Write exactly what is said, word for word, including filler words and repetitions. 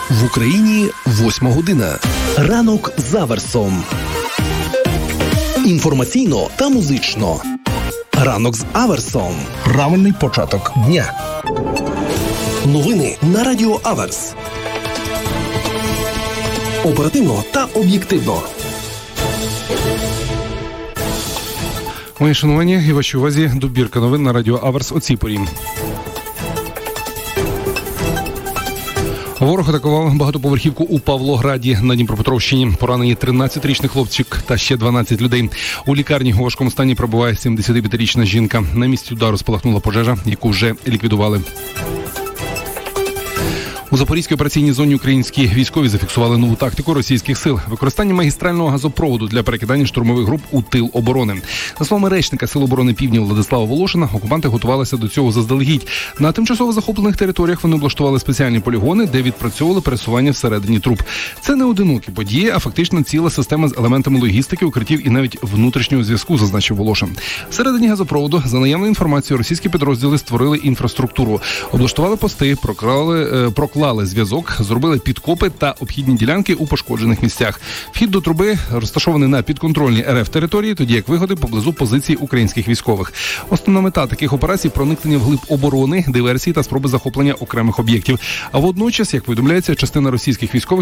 В Україні восьма година. Ранок з Аверсом. Інформаційно та музично. Ранок з Аверсом. Правильний початок дня. Новини на Радіо Аверс. Оперативно та об'єктивно. Мої шановані і вашій увазі добірка новин на Радіо Аверс о цій порі. Ворог атакував багатоповерхівку у Павлограді на Дніпропетровщині. Поранені тринадцятирічний хлопчик та ще дванадцять людей. У лікарні у важкому стані перебуває сімдесятип'ятирічна жінка. На місці удару спалахнула пожежа, яку вже ліквідували. У Запорізькій операційній зоні українські військові зафіксували нову тактику російських сил – використання магістрального газопроводу для перекидання штурмових груп у тил оборони. За словами речника Сил оборони Півдня Владислава Волошина, окупанти готувалися до цього заздалегідь. На тимчасово захоплених територіях вони облаштували спеціальні полігони, де відпрацьовували пересування всередині труб. Це не одинокі події, а фактично ціла система з елементами логістики, укриттів і навіть внутрішнього зв'язку, зазначив Волошин. Всередині газопроводу, за наявною інформацією, російські підрозділи створили інфраструктуру, облаштували пости, проклали, проклали Клали зв'язок, зробили підкопи та обхідні ділянки у пошкоджених місцях. Вхід до труби розташований на підконтрольній РФ території, тоді як вигоди поблизу позицій українських військових. Основна мета таких операцій – проникнення вглиб оборони, диверсії та спроби захоплення окремих об'єктів. А водночас, як повідомляється, частина російських військових